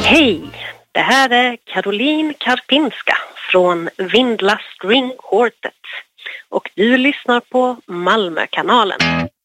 Hej, det här är Caroline Karpinska från Vindla String Quartet och du lyssnar på Malmökanalen.